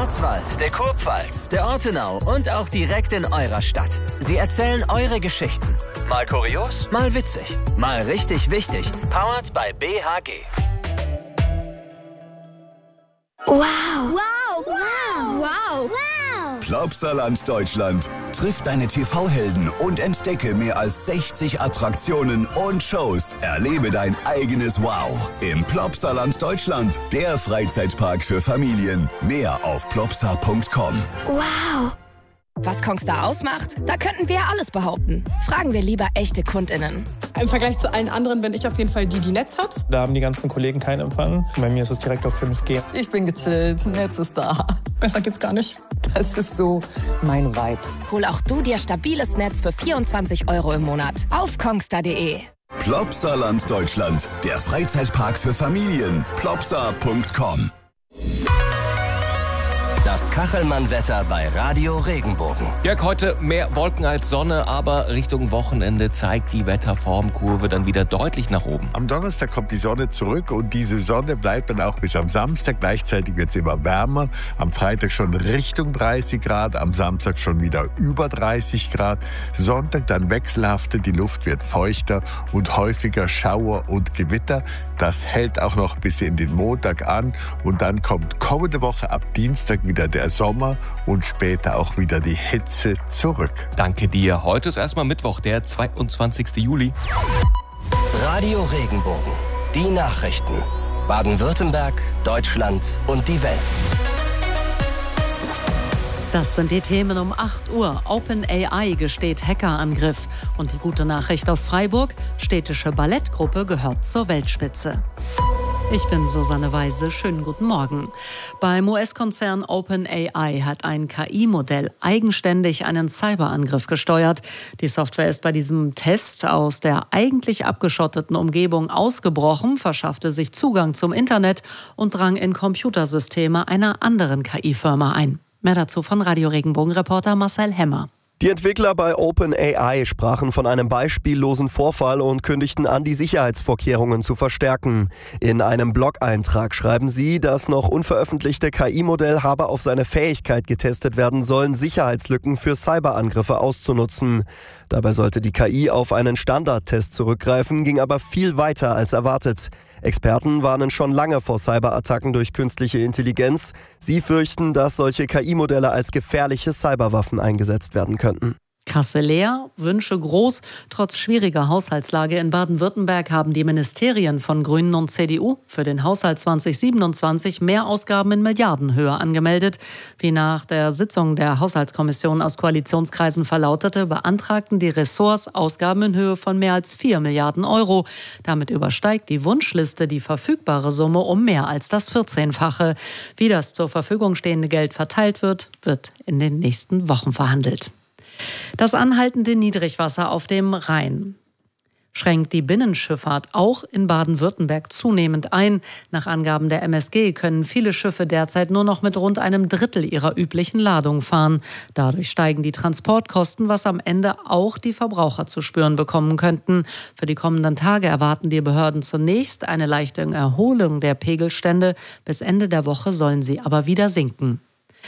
Schwarzwald, der Kurpfalz, der Ortenau und auch direkt in eurer Stadt. Sie erzählen eure Geschichten. Mal kurios, mal witzig, mal richtig wichtig. Powered by BHG. Wow. Wow. Wow. Wow. Wow. Plopsaland Deutschland. Triff deine TV-Helden und entdecke mehr als 60 Attraktionen und Shows. Erlebe dein eigenes Wow im Plopsaland Deutschland. Der Freizeitpark für Familien. Mehr auf plopsa.com. Wow. Was Kongstar ausmacht? Da könnten wir alles behaupten. Fragen wir lieber echte KundInnen. Im Vergleich zu allen anderen bin ich auf jeden Fall die Netz hat. Da haben die ganzen Kollegen keinen Empfang. Bei mir ist es direkt auf 5G. Ich bin gechillt, Netz ist da. Besser geht's gar nicht. Das ist so mein Vibe. Hol auch du dir stabiles Netz für 24 € im Monat auf kongstar.de. Plopsaland Deutschland. Der Freizeitpark für Familien. plopsa.com. Das Kachelmann-Wetter bei Radio Regenbogen. Jörg, heute mehr Wolken als Sonne, aber Richtung Wochenende zeigt die Wetterformkurve dann wieder deutlich nach oben. Am Donnerstag kommt die Sonne zurück und diese Sonne bleibt dann auch bis am Samstag. Gleichzeitig wird es immer wärmer. Am Freitag schon Richtung 30 Grad, am Samstag schon wieder über 30 Grad. Sonntag dann wechselhafter, die Luft wird feuchter und häufiger Schauer und Gewitter. Das hält auch noch bis in den Montag an und dann kommt kommende Woche ab Dienstag wieder der Sommer und später auch wieder die Hitze zurück. Danke dir. Heute ist erstmal Mittwoch, der 22. Juli. Radio Regenbogen. Die Nachrichten. Baden-Württemberg, Deutschland und die Welt. Das sind die Themen um 8 Uhr. OpenAI gesteht Hackerangriff. Und die gute Nachricht aus Freiburg: städtische Ballettgruppe gehört zur Weltspitze. Ich bin Susanne Weise. Schönen guten Morgen. Beim US-Konzern OpenAI hat ein KI-Modell eigenständig einen Cyberangriff gesteuert. Die Software ist bei diesem Test aus der eigentlich abgeschotteten Umgebung ausgebrochen, verschaffte sich Zugang zum Internet und drang in Computersysteme einer anderen KI-Firma ein. Mehr dazu von Radio Regenbogen-Reporter Marcel Hemmer. Die Entwickler bei OpenAI sprachen von einem beispiellosen Vorfall und kündigten an, die Sicherheitsvorkehrungen zu verstärken. In einem Blog-Eintrag schreiben sie, das noch unveröffentlichte KI-Modell habe auf seine Fähigkeit getestet werden sollen, Sicherheitslücken für Cyberangriffe auszunutzen. Dabei sollte die KI auf einen Standardtest zurückgreifen, ging aber viel weiter als erwartet. Experten warnen schon lange vor Cyberattacken durch künstliche Intelligenz. Sie fürchten, dass solche KI-Modelle als gefährliche Cyberwaffen eingesetzt werden könnten. Kasse leer, Wünsche groß. Trotz schwieriger Haushaltslage in Baden-Württemberg haben die Ministerien von Grünen und CDU für den Haushalt 2027 Mehrausgaben in Milliardenhöhe angemeldet. Wie nach der Sitzung der Haushaltskommission aus Koalitionskreisen verlautete, beantragten die Ressorts Ausgaben in Höhe von mehr als 4 Milliarden Euro. Damit übersteigt die Wunschliste die verfügbare Summe um mehr als das 14-fache. Wie das zur Verfügung stehende Geld verteilt wird, wird in den nächsten Wochen verhandelt. Das anhaltende Niedrigwasser auf dem Rhein schränkt die Binnenschifffahrt auch in Baden-Württemberg zunehmend ein. Nach Angaben der MSG können viele Schiffe derzeit nur noch mit rund einem Drittel ihrer üblichen Ladung fahren. Dadurch steigen die Transportkosten, was am Ende auch die Verbraucher zu spüren bekommen könnten. Für die kommenden Tage erwarten die Behörden zunächst eine leichte Erholung der Pegelstände. Bis Ende der Woche sollen sie aber wieder sinken.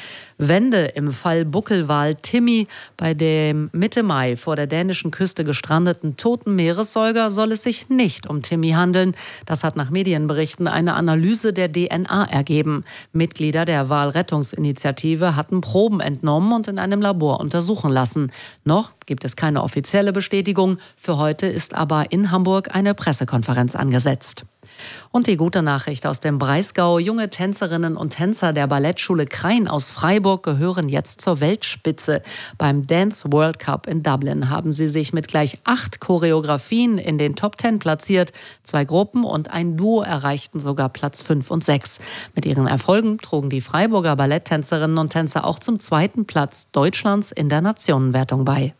Wende im Fall Buckelwal Timmy. Bei dem Mitte Mai vor der dänischen Küste gestrandeten toten Meeressäuger soll es sich nicht um Timmy handeln. Das hat nach Medienberichten eine Analyse der DNA ergeben. Mitglieder der Walrettungsinitiative hatten Proben entnommen und in einem Labor untersuchen lassen. Noch gibt es keine offizielle Bestätigung. Für heute ist aber in Hamburg eine Pressekonferenz angesetzt. Und die gute Nachricht aus dem Breisgau: junge Tänzerinnen und Tänzer der Ballettschule Krain aus Freiburg gehören jetzt zur Weltspitze. Beim Dance World Cup in Dublin haben sie sich mit gleich 8 Choreografien in den Top 10 platziert. 2 Gruppen und ein Duo erreichten sogar Platz 5 und 6. Mit ihren Erfolgen trugen die Freiburger Balletttänzerinnen und Tänzer auch zum 2. Platz Deutschlands in der Nationenwertung bei.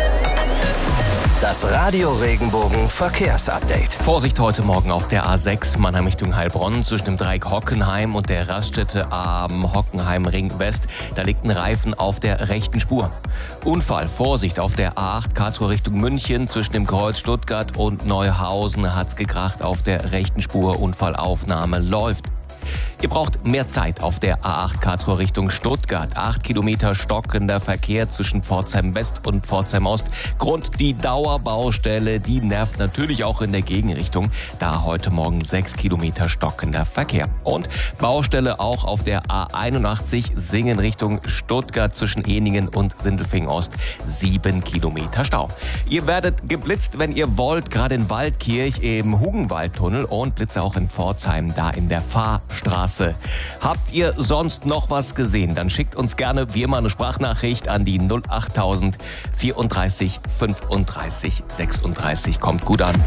Das Radio Regenbogen Verkehrsupdate. Vorsicht heute Morgen auf der A6 Mannheim Richtung Heilbronn zwischen dem Dreieck Hockenheim und der Raststätte am Hockenheimring West. Da liegt ein Reifen auf der rechten Spur. Unfall, Vorsicht auf der A8 Karlsruhe Richtung München zwischen dem Kreuz Stuttgart und Neuhausen hat's gekracht auf der rechten Spur. Unfallaufnahme läuft. Ihr braucht mehr Zeit auf der A8 Karlsruhe Richtung Stuttgart. 8 Kilometer stockender Verkehr zwischen Pforzheim West und Pforzheim Ost. Grund die Dauerbaustelle, die nervt natürlich auch in der Gegenrichtung. Da heute Morgen 6 Kilometer stockender Verkehr. Und Baustelle auch auf der A81 Singen Richtung Stuttgart zwischen Ehningen und Sindelfingen Ost. 7 Kilometer Stau. Ihr werdet geblitzt, wenn ihr wollt, gerade in Waldkirch im Hugenwaldtunnel und Blitze auch in Pforzheim, da in der Fahrstraße. Habt ihr sonst noch was gesehen? Dann schickt uns gerne wie immer eine Sprachnachricht an die 08000 34 35 36. Kommt gut an.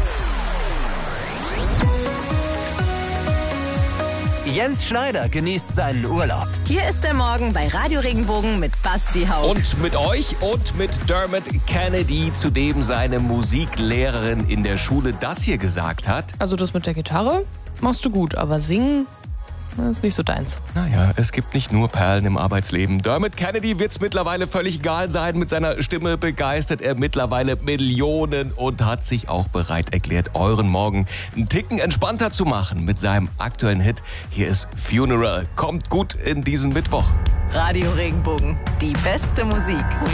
Jens Schneider genießt seinen Urlaub. Hier ist der Morgen bei Radio Regenbogen mit Basti Hauch. Und mit euch und mit Dermot Kennedy, zu dem seine Musiklehrerin in der Schule das hier gesagt hat. Also das mit der Gitarre machst du gut, aber singen, das ist nicht so deins. Naja, es gibt nicht nur Perlen im Arbeitsleben. Dermot Kennedy wird's mittlerweile völlig egal sein. Mit seiner Stimme begeistert er mittlerweile Millionen und hat sich auch bereit erklärt, euren Morgen einen Ticken entspannter zu machen mit seinem aktuellen Hit. Hier ist Funeral. Kommt gut in diesen Mittwoch. Radio Regenbogen, die beste Musik.